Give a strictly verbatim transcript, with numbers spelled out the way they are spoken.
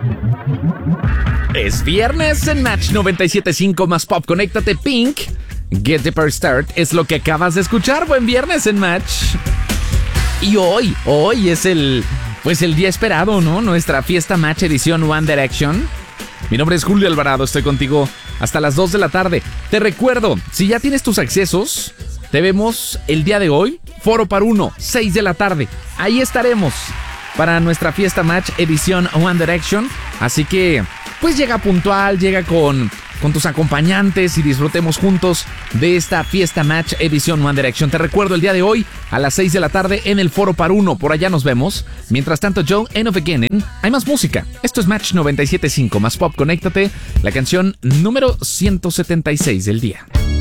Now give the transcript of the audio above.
Es viernes en Match noventa y siete punto cinco más Pop. Conéctate, Pink. Get the First Start es lo que acabas de escuchar. Buen viernes en Match. Y hoy, hoy es el, pues el día esperado, ¿no? Nuestra fiesta Match edición One Direction. Mi nombre es Julio Alvarado, estoy contigo hasta las dos de la tarde. Te recuerdo, si ya tienes tus accesos, te vemos el día de hoy, Foro Par Uno, seis de la tarde. Ahí estaremos para nuestra fiesta Match edición One Direction. Así que, pues llega puntual, llega con, con tus acompañantes y disfrutemos juntos de esta fiesta Match edición One Direction. Te recuerdo el día de hoy a las seis de la tarde en el Foro Par Uno. Por allá nos vemos. Mientras tanto, Joe, End of Beginning, hay más música. Esto es Match noventa y siete punto cinco más Pop. Conéctate, la canción número ciento setenta y seis del día.